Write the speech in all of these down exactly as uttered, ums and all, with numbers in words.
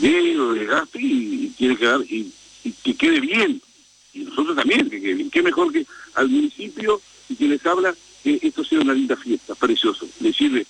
dinero, de gasto y, y tiene que dar, y, y que quede bien. Y nosotros también, que quede bien. Qué mejor que al municipio y que les habla que esto sea una linda fiesta, precioso. Le sirve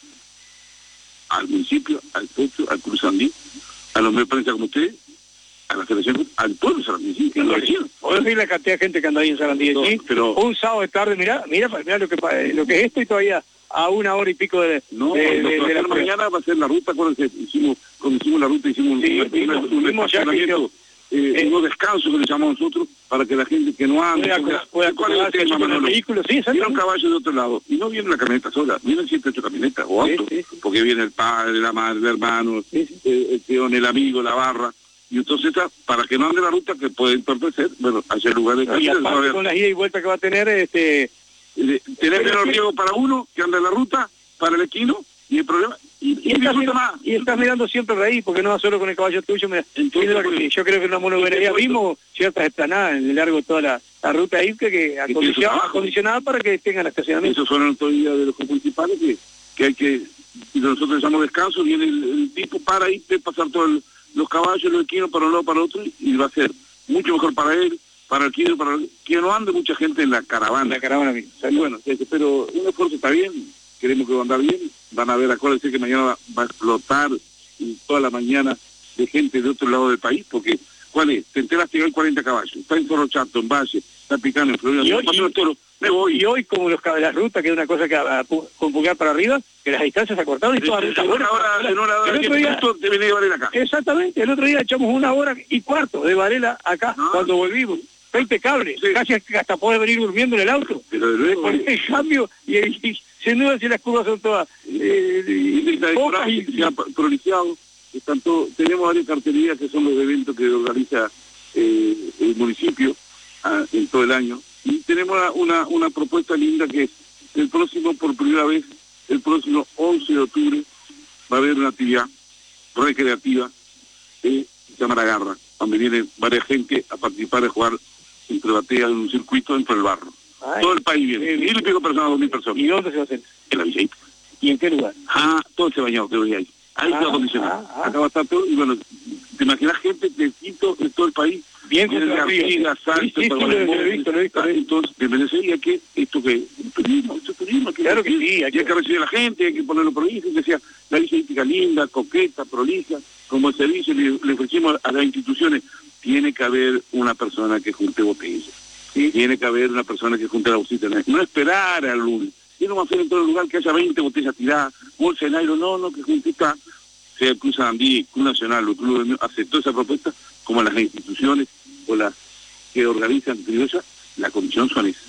al municipio, al Pocho, al Cruz Andí, a los medios de prensa como ustedes, a la Federación, al pueblo sarandí, sí, a los vecinos. Podés ver la cantidad de gente que anda ahí en Sarandí, No, ¿sí? pero- Un sábado de tarde, mirá, mirá, mirá lo que pa- lo que es esto y todavía a una hora y pico de, No, de, de, lo que va a de la hacer mañana va a ser la ruta, acuérdense, hicimos, cuando hicimos la ruta hicimos Sí, un, vimos- un, un vimos ya que estacionamiento, eh, eh, unos descansos que le llamamos nosotros, para que la gente que no ande, pueda porque- acom- pueda ¿cuál es el acomodarse tema, allí con el Manolo? vehículo, sí, Viene un exactamente. caballo de otro lado, y no viene la camioneta sola, vienen siete, ocho camionetas, o Sí, autos, sí, sí. porque viene el padre, la madre, el hermano, Sí, sí. eh, el peón, el amigo, la barra, y entonces está, para que no ande la ruta, que puede entorpecer, bueno, hacia lugares... Y aparte con las ida y vuelta que va a tener, este... Eh, tener Pero menos sí. riesgo para uno que anda en la ruta, para el equino, y el problema, y, Y y estás, disfruta más. y estás mirando siempre de ahí, porque no va solo con el caballo tuyo. Mira, Entonces, mira lo que pues, sí, yo creo que una monoverería y te vimos ciertas esplanadas en el largo de toda la, la ruta ahí que, que su acondicionada, trabajo. acondicionada para que tengan estacionamiento. Esos son las autoridades de los municipales que, que hay que, y nosotros le llamamos descanso, viene el, el tipo para ahí, de pasar todos los caballos, los equinos para un lado, para otro, y va a ser mucho mejor para él, para el equino, para el, que no ande mucha gente en la caravana. La caravana misma. Y bueno, este, pero un esfuerzo está bien, queremos que va a andar bien, van a ver, acuérdense que mañana va, va a explotar y toda la mañana de gente de otro lado del país, porque, ¿cuál es? Te enteras que hay cuarenta caballos, está en Cerro Chato, en Valle, está Picano, en Florida, Y no hoy- pasó el toro, me voy. Y hoy, como los cab- las rutas, que es una cosa que a- a- con pulgar para arriba, que las distancias se acortaron y todas las en rutas. una hora, en una hora, El diez otro día- minutos te venía a valer acá. Exactamente, el otro día echamos una hora y cuarto de Varela acá, Ah. cuando volvimos. Fue impecable, Sí. casi hasta poder venir durmiendo en el auto. Pero de luego, Con el cambio y, y sin duda si las curvas son todas eh, y eh, pocas y, se ha prolijeado, están todo- tenemos varias cartelerías que son los eventos que organiza eh, el municipio ah, en todo el año, y tenemos una, una, una propuesta linda que es el próximo, por primera vez, el próximo once de octubre va a haber una actividad recreativa que se llama La Garra, donde viene varias gente a participar, a jugar entre bateas en un circuito dentro del barro. Ay, Todo el país viene, qué bien. mil y pico personas, dos mil personas, ¿Y dónde se va a hacer? en la Villa Hípica. ¿Y en qué lugar? Ah, todo ese bañado que hoy hay. Ahí Ah, todo acondicionado. ah, ah. Acá va a estar todo, y bueno, te imaginas gente de Quito, de todo el país, Bien viene de construido. Artigas, Salto, Sí, sí, sí, Paraguay, lo he- lo he visto, lo he visto, lo he visto. entonces, bienvenido, y hay que, esto que, turismo, esto es turismo, hay que Claro que recibir, sí, hay y hay que- que recibir a la gente, hay que ponerlo prolijo, que sea la Villa Hípica linda, coqueta, prolija, como el servicio le, le ofrecimos a las instituciones, tiene que haber una persona que junte botellas, ¿sí? Tiene que haber una persona que junte la bolsita, no esperar al lunes. Y no va a hacer en todo el lugar que haya veinte botellas tiradas, bolsa en aire, no, no, que juntita, sea el Cruz Andí, Club Nacional o Club de aceptó esa propuesta, como las instituciones o las que organizan criollas, la condición son esas.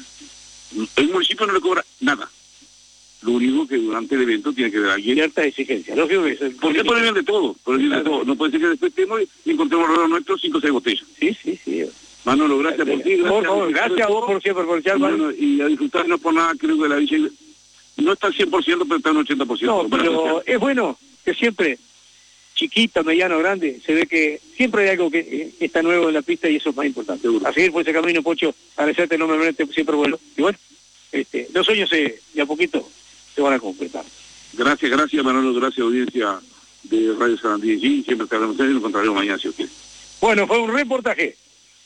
El municipio no le cobra nada. Lo único que durante el evento tiene que ver alguien. Cierta exigencia. Lógico que es el- ¿Por qué ponen de todo? Por decir de Claro. todo. No puede ser que después estemos y encontremos alrededor nuestro cinco o seis botellas. Sí, sí, sí. Manolo, gracias por ti. Por favor, gracias a vos por siempre por echar Y, mano. bueno, y a disfrutar, no por nada, creo que la Villa no está al cien por ciento, pero está al ochenta por ciento. No, pero es bueno que siempre, chiquita, mediano, grande, se ve que siempre hay algo que, que está nuevo en la pista y eso es más importante. Seguro. A seguir por ese camino, Pocho, agradecerte enormemente, siempre bueno. Y bueno, este, los sueños se, de a poquito se van a completar. Gracias, gracias Manolo, gracias audiencia de Radio Sarandí. Y siempre te agradecemos y nos encontraremos mañana si os quiere. Bueno, fue un reportaje.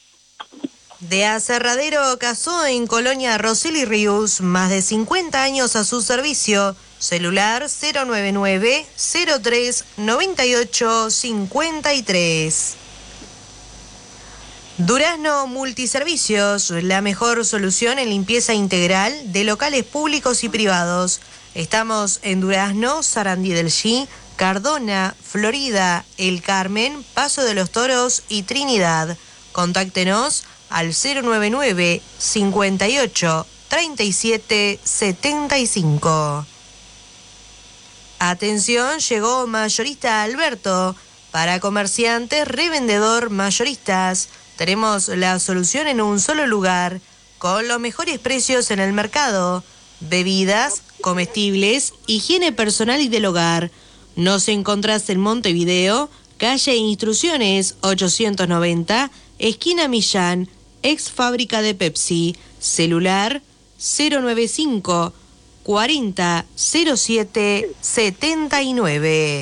De Aserradero Casó en Colonia Roseli Ríos, más de cincuenta años a su servicio. Celular cero nueve nueve, cero tres, nueve ocho, cinco tres. Durazno Multiservicios, la mejor solución en limpieza integral de locales públicos y privados. Estamos en Durazno, Sarandí del G, Cardona, Florida, El Carmen, Paso de los Toros y Trinidad. Contáctenos al cero nueve nueve, cinco ocho, tres siete, siete cinco. Atención, llegó Mayorista Alberto. Para comerciantes, revendedor, mayoristas. Tenemos la solución en un solo lugar, con los mejores precios en el mercado. Bebidas, comestibles, higiene personal y del hogar. Nos encontrás en Montevideo, calle Instrucciones ochocientos noventa, esquina Millán, ex fábrica de Pepsi. Celular cero nueve cinco, cuarenta, cero siete, setenta y nueve.